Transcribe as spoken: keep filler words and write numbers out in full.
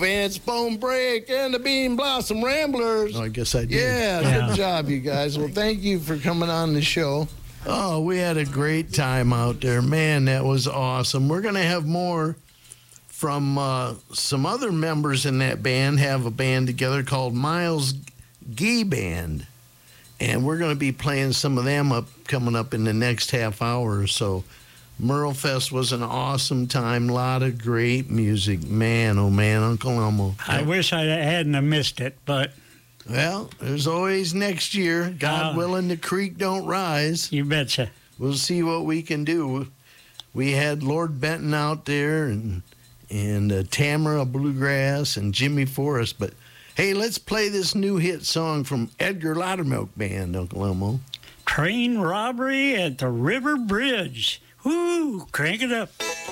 man. It's Bone Break and the Bean Blossom Ramblers. Oh, I guess I did. Yeah, Yeah. good job, you guys. Well, thank you for coming on the show. Oh, we had a great time out there. Man, that was awesome. We're going to have more from uh, some other members in that band, have a band together called Miles Gee Band. And we're going to be playing some of them up coming up in the next half hour or so. Merle Fest was an awesome time. A lot of great music. Man, oh man, Uncle Elmo. I wish I hadn't have missed it, but Well, there's always next year. God Uh, willing, the creek don't rise. you betcha. We'll see what we can do. We had Lord Benton out there and and uh, Tamara Bluegrass and Jimmy Forrest. But hey, let's play this new hit song from Edgar Loudermilk Band, Uncle Elmo. Train robbery at the River Bridge. Woo, crank it up.